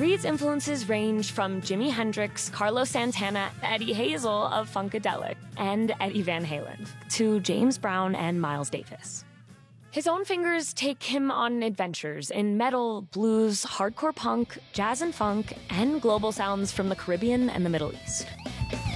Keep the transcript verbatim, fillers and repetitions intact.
Reed's influences range from Jimi Hendrix, Carlos Santana, Eddie Hazel of Funkadelic, and Eddie Van Halen, to James Brown and Miles Davis. His own fingers take him on adventures in metal, blues, hardcore punk, jazz and funk, and global sounds from the Caribbean and the Middle East.